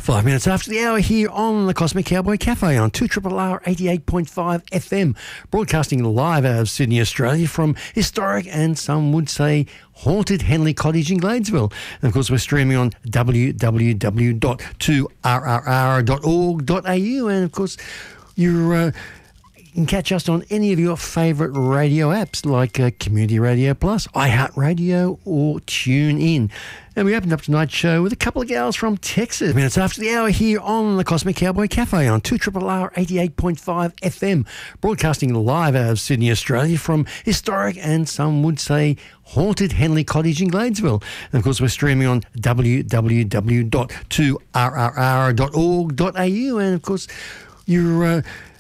5 minutes after the hour here on the Cosmic Cowboy Cafe on 2RRR 88.5 FM, broadcasting live out of Sydney, Australia from historic and some would say haunted Henley Cottage in Gladesville. And of course we're streaming on www.2rrr.org.au, and of course you can catch us on any of your favourite radio apps like Community Radio Plus, iHeartRadio or TuneIn. And we opened up tonight's show with a couple of gals from Texas. Minutes after the hour here on the Cosmic Cowboy Cafe on 2RRR 88.5 FM, broadcasting live out of Sydney, Australia from historic and some would say haunted Henley Cottage in Gladesville. And of course we're streaming on www.2rrr.org.au, and of course you